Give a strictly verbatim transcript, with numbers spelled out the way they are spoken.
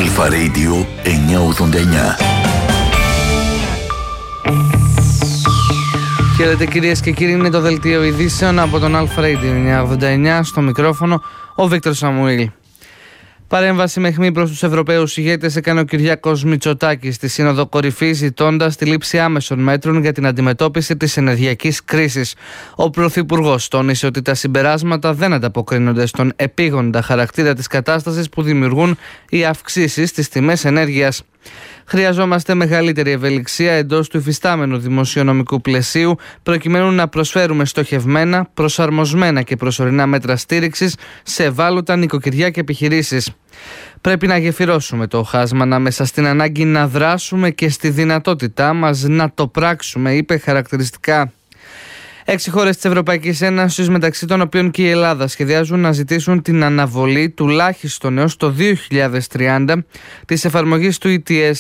Αλφα Radio εννιακόσια ογδόντα εννιά. Χαίρετε κυρίες και κύριοι, είναι το δελτίο ειδήσεων από τον Αλφα Radio εννιακόσια ογδόντα εννιά, στο μικρόφωνο ο Βίκτορ Σαμουήλ. Παρέμβαση με αιχμή προς τους Ευρωπαίους ηγέτες έκανε ο Κυριάκος Μητσοτάκης στη Σύνοδο Κορυφής, ζητώντας τη λήψη άμεσων μέτρων για την αντιμετώπιση της ενεργειακής κρίσης. Ο Πρωθυπουργός τόνισε ότι τα συμπεράσματα δεν ανταποκρίνονται στον επίγοντα χαρακτήρα της κατάστασης που δημιουργούν οι αυξήσεις στις τιμές ενέργειας. Χρειαζόμαστε μεγαλύτερη ευελιξία εντός του υφιστάμενου δημοσιονομικού πλαισίου, προκειμένου να προσφέρουμε στοχευμένα, προσαρμοσμένα και προσωρινά μέτρα στήριξης σε ευάλωτα νοικοκυριά και επιχειρήσεις. Πρέπει να γεφυρώσουμε το χάσμα ανάμεσα στην ανάγκη να δράσουμε και στη δυνατότητά μας να το πράξουμε, είπε χαρακτηριστικά. Έξι χώρες της Ευρωπαϊκής Ένωσης, μεταξύ των οποίων και η Ελλάδα, σχεδιάζουν να ζητήσουν την αναβολή τουλάχιστον έως το δύο χιλιάδες τριάντα της εφαρμογής του ι τι ες